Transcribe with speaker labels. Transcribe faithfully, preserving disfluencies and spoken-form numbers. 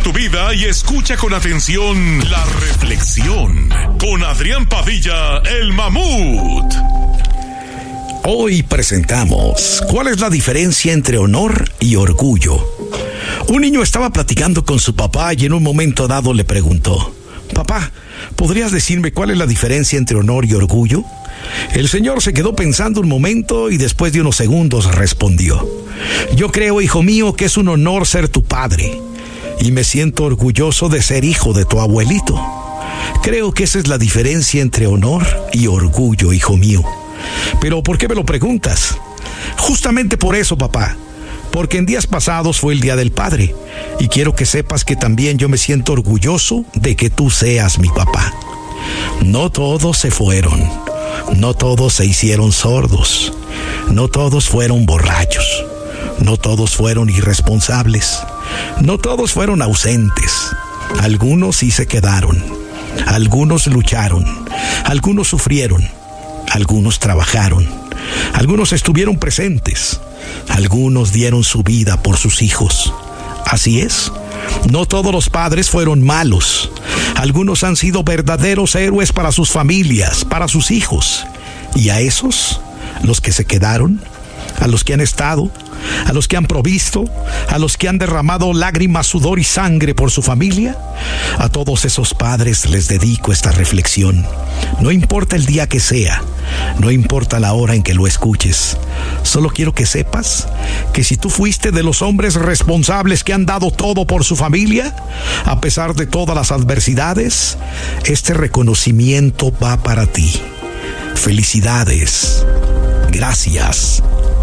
Speaker 1: tu vida y escucha con atención la reflexión con Adrián Padilla, el Mamut.
Speaker 2: Hoy presentamos ¿cuál es la diferencia entre honor y orgullo? Un niño estaba platicando con su papá y en un momento dado le preguntó: papá, ¿podrías decirme cuál es la diferencia entre honor y orgullo? El señor se quedó pensando un momento y después de unos segundos respondió: yo creo, hijo mío, que es un honor ser tu padre y me siento orgulloso de ser hijo de tu abuelito. Creo que esa es la diferencia entre honor y orgullo, hijo mío. Pero ¿por qué me lo preguntas? Justamente por eso, papá, porque en días pasados fue el Día del Padre y quiero que sepas que también yo me siento orgulloso de que tú seas mi papá. No todos se fueron, no todos se hicieron sordos, no todos fueron borrachos, no todos fueron irresponsables, no todos fueron ausentes. Algunos sí se quedaron, algunos lucharon, algunos sufrieron, algunos trabajaron, algunos estuvieron presentes, algunos dieron su vida por sus hijos. Así es, no todos los padres fueron malos. Algunos han sido verdaderos héroes para sus familias, para sus hijos. Y a esos, los que se quedaron, a los que han estado, a los que han provisto, a los que han derramado lágrimas, sudor y sangre por su familia, a todos esos padres les dedico esta reflexión. No importa el día que sea, no importa la hora en que lo escuches, solo quiero que sepas que si tú fuiste de los hombres responsables que han dado todo por su familia, a pesar de todas las adversidades, este reconocimiento va para ti. Felicidades. Gracias.